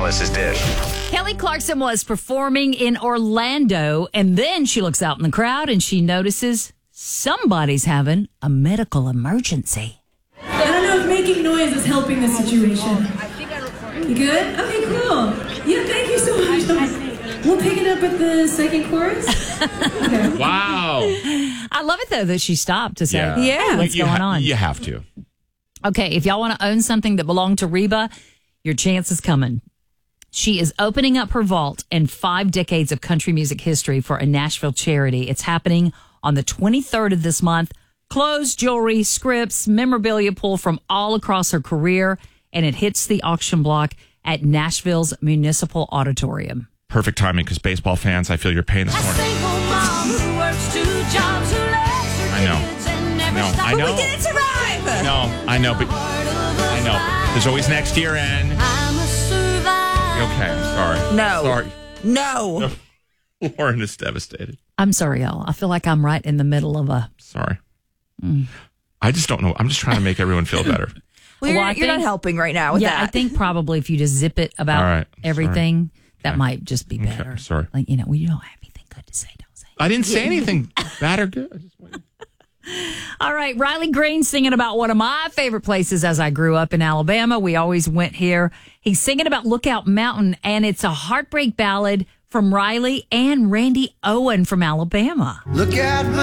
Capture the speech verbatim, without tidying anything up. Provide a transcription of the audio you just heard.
Melissa's Dish. Kelly Clarkson was performing in Orlando, and then she looks out in the crowd and she notices somebody's having a medical emergency. I don't know if making noise is helping the situation. You good? Okay, cool. Yeah, thank you so much. We'll pick it up at the second chorus. Okay. Wow. I love it, though, that she stopped to say, Yeah. yeah, what's you going ha- on? You have to. Okay, if y'all want to own something that belonged to Reba, your chance is coming. She is opening up her vault and five decades of country music history for a Nashville charity. It's happening on the twenty-third of this month. Clothes, jewelry, scripts, memorabilia pulled from all across her career, and it hits the auction block at Nashville's Municipal Auditorium. Perfect timing because baseball fans, I feel your pain this morning. I know. No, I know. But we didn't survive. No, I know, but I know. But there's always next year, and okay, I'm sorry. No. Sorry. No. Lauren is devastated. I'm sorry, y'all. I feel like I'm right in the middle of a... Sorry. Mm. I just don't know. I'm just trying to make everyone feel better. Well, you're, Well, I you're not think- helping right now with yeah, that. I think probably if you just zip it about All right, everything, that Okay. might just be better. Okay, sorry. Like, you know, we don't have anything good to say, don't say. I didn't say anything bad or good. I just wanted- All right, Riley Green singing about one of my favorite places as I grew up in Alabama. We always went here. He's singing about Lookout Mountain, and it's a heartbreak ballad from Riley and Randy Owen from Alabama. Look out.